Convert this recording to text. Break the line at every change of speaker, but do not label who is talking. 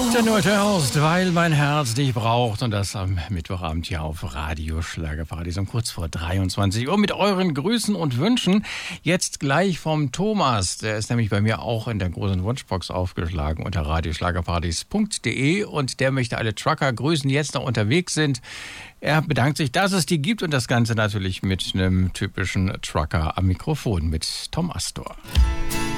Daniel Hörst, weil mein Herz dich braucht, und das am Mittwochabend hier auf Radio Schlagerparadies um kurz vor 23 Uhr mit euren Grüßen und Wünschen. Jetzt gleich vom Thomas, der ist nämlich bei mir auch in der großen Wunschbox aufgeschlagen unter radioschlagerparadies.de und der möchte alle Trucker grüßen, die jetzt noch unterwegs sind. Er bedankt sich, dass es die gibt und das Ganze natürlich mit einem typischen Trucker am Mikrofon mit Tom Astor.